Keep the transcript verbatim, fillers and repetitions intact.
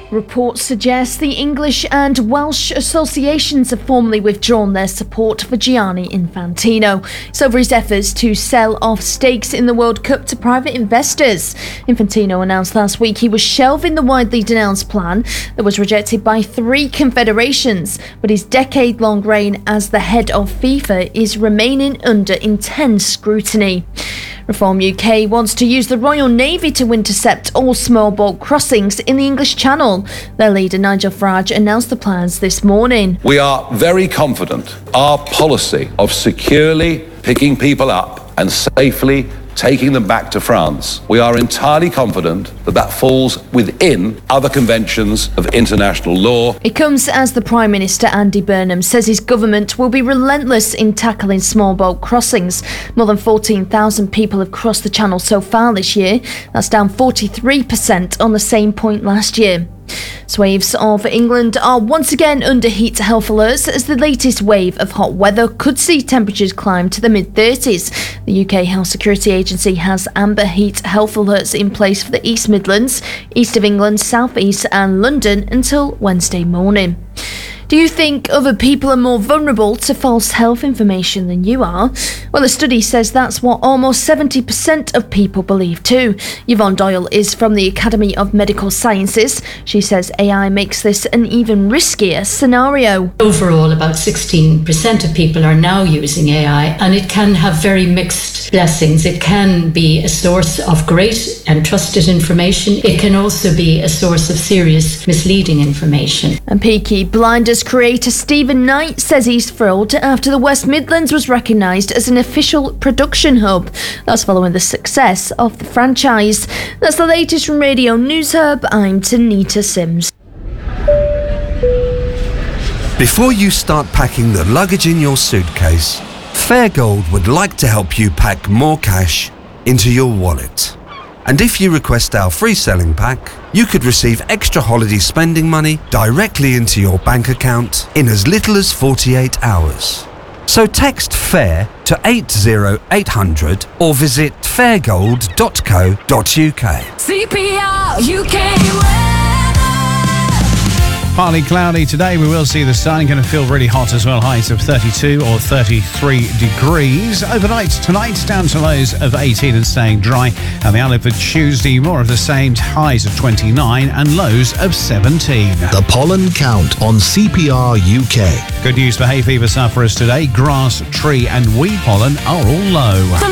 Reports suggest the English and Welsh associations have formally withdrawn their support for Gianni Infantino. It's over his efforts to sell off stakes in the World Cup to private investors. Infantino announced last week he was shelving the widely denounced plan that was rejected by three confederations, but his decade-long reign as the head of FIFA is remaining under intense scrutiny. Reform U K wants to use the Royal Navy to intercept all small boat crossings in the English Channel. Their leader Nigel Farage announced the plans this morning. We are very confident our policy of securely picking people up and safely taking them back to France, we are entirely confident that that falls within other conventions of international law. It comes as the Prime Minister Andy Burnham says his government will be relentless in tackling small boat crossings. More than fourteen thousand people have crossed the Channel so far this year. That's down forty-three percent on the same point last year. Swathes of England are once again under heat health alerts as the latest wave of hot weather could see temperatures climb to the mid thirties. The U K Health Security Agency has amber heat health alerts in place for the East Midlands, East of England, South East and London until Wednesday morning. Do you think other people are more vulnerable to false health information than you are? Well, a study says that's what almost seventy percent of people believe too. Yvonne Doyle is from the Academy of Medical Sciences. She says A I makes this an even riskier scenario. Overall, about sixteen percent of people are now using A I, and it can have very mixed blessings. It can be a source of great and trusted information. It can also be a source of serious misleading information. And Peaky Blinders creator Stephen Knight says he's thrilled after the West Midlands was recognised as an official production hub. That's following the success of the franchise. That's the latest from Radio News Hub. I'm Tanita Sims. Before you start packing the luggage in your suitcase, Fairgold would like to help you pack more cash into your wallet. And if you request our free selling pack, you could receive extra holiday spending money directly into your bank account in as little as forty-eight hours. So text FAIR to eight zero eight hundred or visit fairgold dot co dot uk. C P R U K Partly cloudy today. We will see the sun. Going to feel really hot as well. Highs of thirty-two or thirty-three degrees. Overnight tonight, down to lows of eighteen and staying dry. And the outlook for Tuesday, more of the same. Highs of twenty-nine and lows of seventeen. The pollen count on C P R U K. Good news for hay fever sufferers today. Grass, tree and weed pollen are all low.